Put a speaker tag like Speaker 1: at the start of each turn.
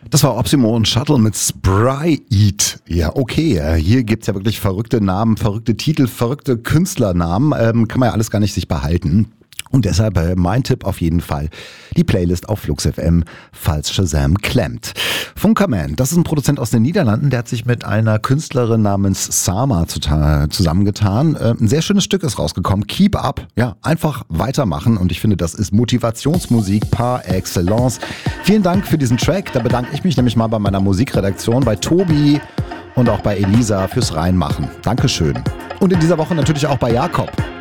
Speaker 1: Das war Optimo und Shuttle mit Sprite. Ja, okay. Hier gibt's ja wirklich verrückte Namen, verrückte Titel, verrückte Künstlernamen. Kann man ja alles gar nicht sich behalten. Und deshalb mein Tipp auf jeden Fall, die Playlist auf Flux FM, falls Shazam klemmt. Funkerman, das ist ein Produzent aus den Niederlanden, der hat sich mit einer Künstlerin namens Sama zusammengetan. Ein sehr schönes Stück ist rausgekommen, Keep Up, ja, einfach weitermachen und ich finde, das ist Motivationsmusik par excellence. Vielen Dank für diesen Track, da bedanke ich mich nämlich mal bei meiner Musikredaktion, bei Tobi und auch bei Elisa fürs Reinmachen. Dankeschön. Und in dieser Woche natürlich auch bei Jakob.